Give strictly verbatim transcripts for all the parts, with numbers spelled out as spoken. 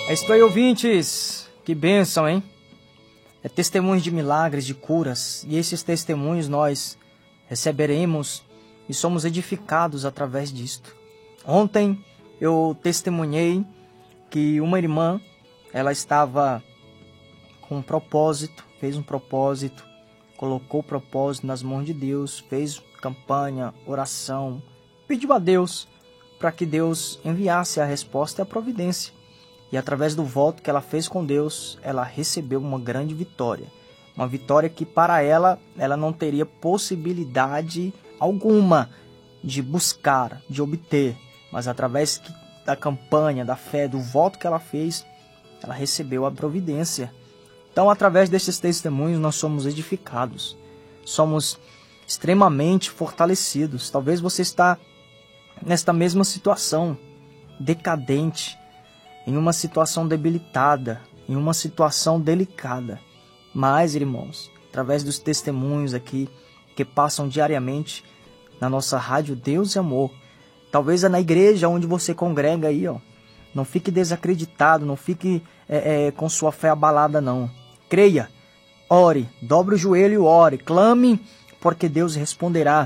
É isso aí, ouvintes. Que bênção, hein? É testemunhos de milagres, de curas. E esses testemunhos nós receberemos e somos edificados através disto. Ontem eu testemunhei que uma irmã, ela estava com um propósito, fez um propósito, colocou o propósito nas mãos de Deus, fez campanha, oração, pediu a Deus para que Deus enviasse a resposta e a providência. E através do voto que ela fez com Deus, ela recebeu uma grande vitória. Uma vitória que para ela, ela não teria possibilidade alguma de buscar, de obter. Mas através da campanha, da fé, do voto que ela fez, ela recebeu a providência. Então, através desses testemunhos, nós somos edificados. Somos extremamente fortalecidos. Talvez você está nesta mesma situação, decadente, em uma situação debilitada, em uma situação delicada. Mas, irmãos, através dos testemunhos aqui que passam diariamente na nossa rádio Deus e Amor, talvez é na igreja onde você congrega aí, ó, não fique desacreditado, não fique é, é, com sua fé abalada, não. Creia, ore, dobre o joelho e ore, clame, porque Deus responderá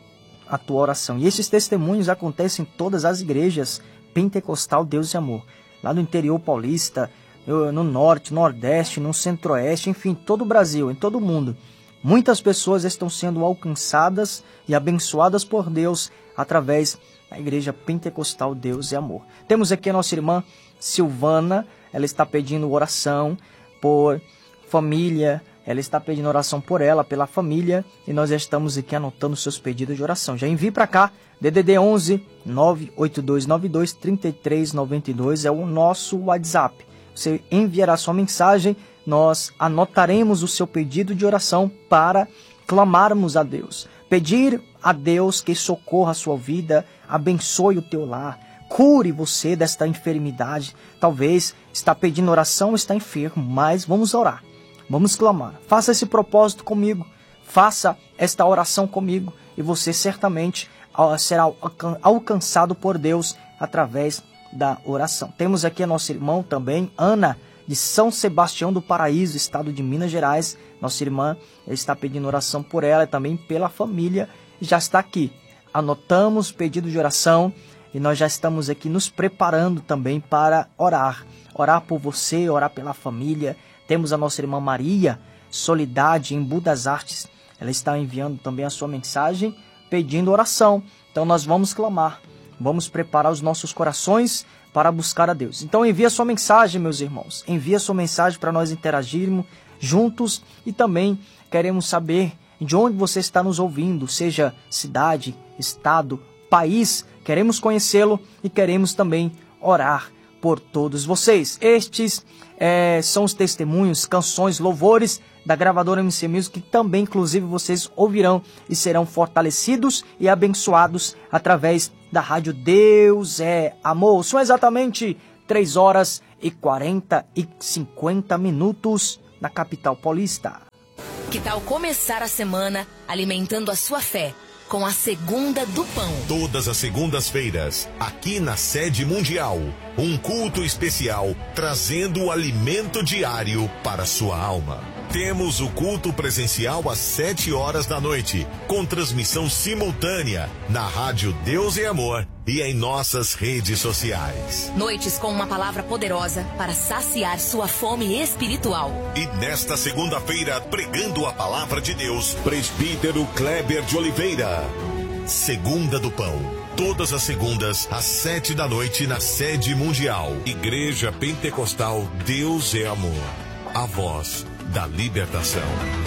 a tua oração. E esses testemunhos acontecem em todas as igrejas pentecostal Deus e Amor. Lá no interior paulista, no norte, nordeste, no centro-oeste, enfim, todo o Brasil, em todo o mundo. Muitas pessoas estão sendo alcançadas e abençoadas por Deus através da igreja pentecostal Deus e Amor. Temos aqui a nossa irmã Silvana, ela está pedindo oração por família, ela está pedindo oração por ela, pela família, e nós já estamos aqui anotando seus pedidos de oração. Já envie para cá, D D D onze, nove oito dois nove dois, três três nove dois é o nosso WhatsApp. Você enviará sua mensagem, nós anotaremos o seu pedido de oração para clamarmos a Deus. Pedir a Deus que socorra a sua vida, abençoe o teu lar, cure você desta enfermidade. Talvez está pedindo oração, está enfermo, mas vamos orar. Vamos clamar. Faça esse propósito comigo. Faça esta oração comigo e você certamente será alcançado por Deus através da oração. Temos aqui a nossa irmã também, Ana, de São Sebastião do Paraíso, estado de Minas Gerais. Nossa irmã está pedindo oração por ela e também pela família. Já está aqui. Anotamos o pedido de oração e nós já estamos aqui nos preparando também para orar. Orar por você, orar pela família. Temos a nossa irmã Maria, Solidade, em Budas Artes. Ela está enviando também a sua mensagem, pedindo oração. Então nós vamos clamar, vamos preparar os nossos corações para buscar a Deus. Então envie a sua mensagem, meus irmãos. Envie a sua mensagem para nós interagirmos juntos. E também queremos saber de onde você está nos ouvindo, seja cidade, estado, país. Queremos conhecê-lo e queremos também orar por todos vocês. Estes é, são os testemunhos, canções, louvores da gravadora M C Music, que também, inclusive, vocês ouvirão e serão fortalecidos e abençoados através da rádio Deus é Amor. São exatamente três horas e quarenta e cinquenta minutos na capital paulista. Que tal começar a semana alimentando a sua fé com a Segunda do Pão? Todas as segundas-feiras, aqui na Sede Mundial, um culto especial trazendo o alimento diário para sua alma. Temos o culto presencial às sete horas da noite, com transmissão simultânea na rádio Deus é Amor e em nossas redes sociais. Noites com uma palavra poderosa para saciar sua fome espiritual. E nesta segunda-feira, pregando a palavra de Deus, presbítero Kleber de Oliveira. Segunda do Pão. Todas as segundas, às sete da noite, na Sede Mundial. Igreja Pentecostal Deus é Amor. A voz da libertação.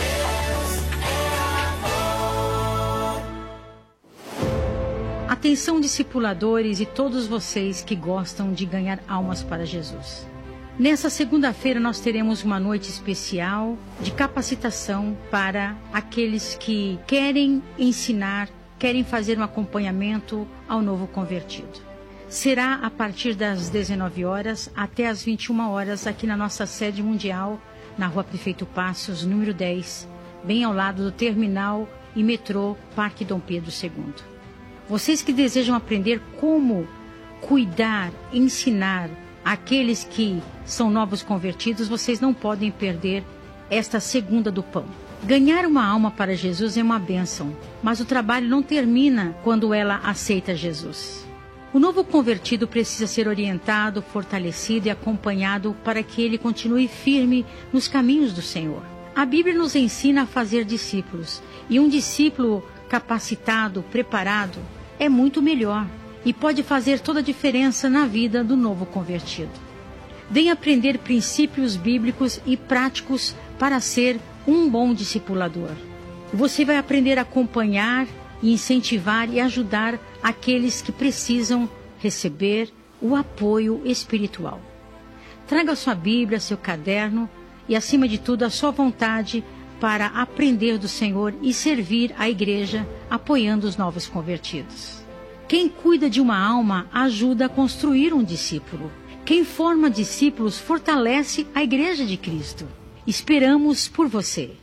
Atenção, discipuladores e todos vocês que gostam de ganhar almas para Jesus. Nessa segunda-feira nós teremos uma noite especial de capacitação para aqueles que querem ensinar, querem fazer um acompanhamento ao novo convertido. Será a partir das dezenove horas até as vinte e uma horas aqui na nossa sede mundial, na Rua Prefeito Passos, número dez, bem ao lado do terminal e metrô Parque Dom Pedro segundo. Vocês que desejam aprender como cuidar, ensinar aqueles que são novos convertidos, vocês não podem perder esta segunda do pão. Ganhar uma alma para Jesus é uma bênção, mas o trabalho não termina quando ela aceita Jesus. O novo convertido precisa ser orientado, fortalecido e acompanhado para que ele continue firme nos caminhos do Senhor. A Bíblia nos ensina a fazer discípulos, e um discípulo capacitado, preparado, é muito melhor e pode fazer toda a diferença na vida do novo convertido. Venha aprender princípios bíblicos e práticos para ser um bom discipulador. Você vai aprender a acompanhar e incentivar e ajudar aqueles que precisam receber o apoio espiritual. Traga sua Bíblia, seu caderno e, acima de tudo, a sua vontade para aprender do Senhor e servir a igreja apoiando os novos convertidos. Quem cuida de uma alma ajuda a construir um discípulo. Quem forma discípulos fortalece a igreja de Cristo. Esperamos por você.